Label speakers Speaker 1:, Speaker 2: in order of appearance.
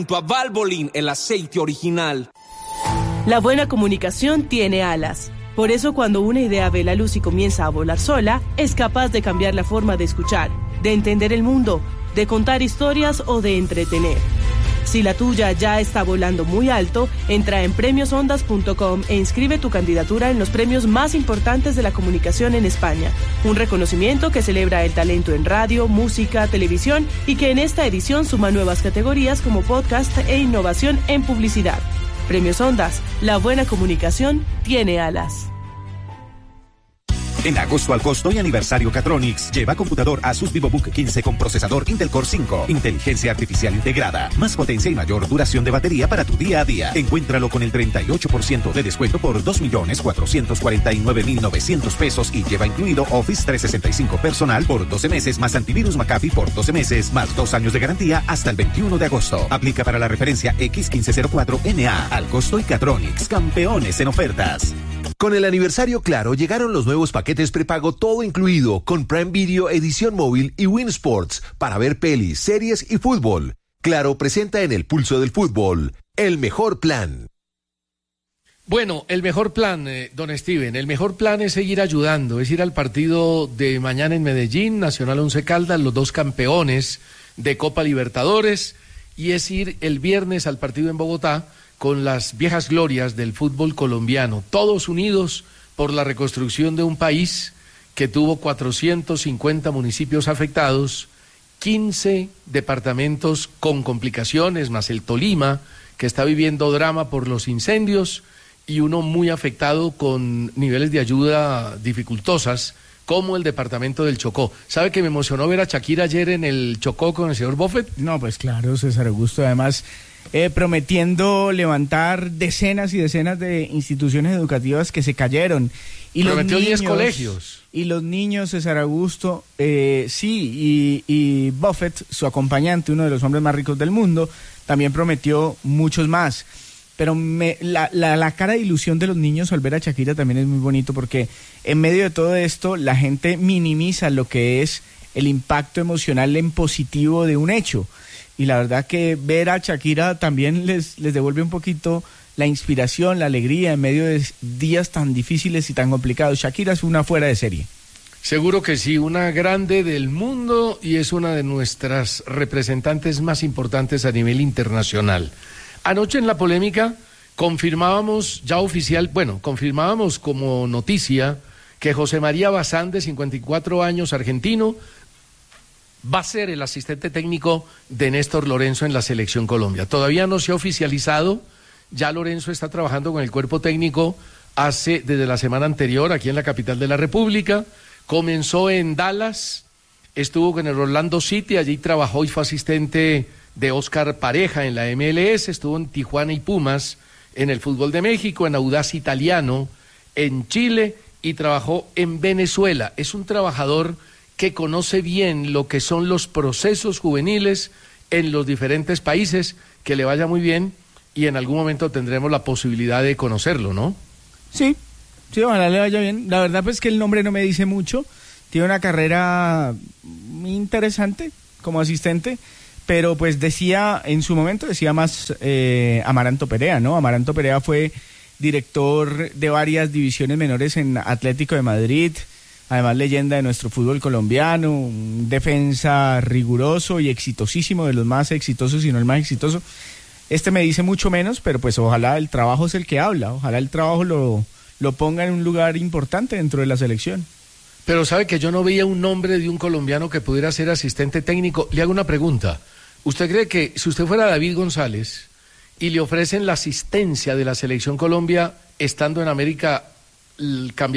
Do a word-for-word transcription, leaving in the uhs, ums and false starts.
Speaker 1: Junto a Valvoline, el aceite original.
Speaker 2: La buena comunicación tiene alas. Por eso cuando una idea ve la luz y comienza a volar sola, es capaz de cambiar la forma de escuchar, de entender el mundo, de contar historias o de entretener. Si la tuya ya está volando muy alto, entra en premios ondas punto com e inscribe tu candidatura en los premios más importantes de la comunicación en España. Un reconocimiento que celebra el talento en radio, música, televisión y que en esta edición suma nuevas categorías como podcast e innovación en publicidad. Premios Ondas, la buena comunicación tiene alas.
Speaker 3: En agosto al costo y aniversario Catronics, lleva computador Asus VivoBook quince con procesador Intel Core cinco, inteligencia artificial integrada, más potencia y mayor duración de batería para tu día a día. Encuéntralo con el treinta y ocho por ciento de descuento por dos millones cuatrocientos cuarenta y nueve mil novecientos pesos y lleva incluido Office trescientos sesenta y cinco personal por doce meses más antivirus McAfee por doce meses más dos años de garantía hasta el veintiuno de agosto. Aplica para la referencia X quince cero cuatro N A al costo y Catronics, campeones en ofertas.
Speaker 4: Con el aniversario Claro llegaron los nuevos paquetes prepago todo incluido con Prime Video edición móvil y Win Sports para ver pelis, series y fútbol. Claro presenta en el pulso del fútbol el mejor plan.
Speaker 5: Bueno, el mejor plan, eh, don Steven, el mejor plan es seguir ayudando, es ir al partido de mañana en Medellín, Nacional Once Caldas, los dos campeones de Copa Libertadores, y es ir el viernes al partido en Bogotá con las viejas glorias del fútbol colombiano, todos unidos por la reconstrucción de un país que tuvo cuatrocientos cincuenta municipios afectados, quince departamentos con complicaciones, más el Tolima, que está viviendo drama por los incendios, y uno muy afectado con niveles de ayuda dificultosas, como el departamento del Chocó. ¿Sabe que me emocionó ver a Shakira ayer en el Chocó con el señor Buffett?
Speaker 6: No, pues claro, César Augusto, además eh, prometiendo levantar decenas y decenas de instituciones educativas que se cayeron. Y
Speaker 5: prometió
Speaker 6: los niños,
Speaker 5: diez colegios.
Speaker 6: Y los niños, César Augusto, eh, sí, y, y Buffett, su acompañante, uno de los hombres más ricos del mundo, también prometió muchos más. Pero me, la, la, la cara de ilusión de los niños al ver a Shakira también es muy bonito, porque en medio de todo esto la gente minimiza lo que es el impacto emocional en positivo de un hecho. Y la verdad que ver a Shakira también les, les devuelve un poquito la inspiración, la alegría en medio de días tan difíciles y tan complicados. Shakira es una fuera de serie.
Speaker 5: Seguro que sí, una grande del mundo y es una de nuestras representantes más importantes a nivel internacional. Anoche en la polémica confirmábamos ya oficial, bueno, confirmábamos como noticia que José María Bazán, de cincuenta y cuatro años, argentino, va a ser el asistente técnico de Néstor Lorenzo en la Selección Colombia. Todavía no se ha oficializado, ya Lorenzo está trabajando con el cuerpo técnico hace desde la semana anterior aquí en la capital de la República. Comenzó en Dallas, estuvo con el Orlando City, allí trabajó y fue asistente de Oscar Pareja en la M L S, estuvo en Tijuana y Pumas, en el fútbol de México, en Audaz Italiano, en Chile y trabajó en Venezuela. Es un trabajador que conoce bien lo que son los procesos juveniles en los diferentes países. Que le vaya muy bien y en algún momento tendremos la posibilidad de conocerlo, ¿no?
Speaker 6: Sí, sí, ojalá le vaya bien. La verdad pues que el nombre no me dice mucho, tiene una carrera muy interesante como asistente, pero pues decía, en su momento decía más eh, Amaranto Perea, ¿no? Amaranto Perea fue director de varias divisiones menores en Atlético de Madrid, además leyenda de nuestro fútbol colombiano, un defensa riguroso y exitosísimo, de los más exitosos y no el más exitoso. Este me dice mucho menos, pero pues ojalá el trabajo es el que habla, ojalá el trabajo lo, lo ponga en un lugar importante dentro de la selección.
Speaker 5: Pero sabe que yo no veía un nombre de un colombiano que pudiera ser asistente técnico. Le hago una pregunta. ¿Usted cree que si usted fuera David González y le ofrecen la asistencia de la Selección Colombia estando en América, cambiaría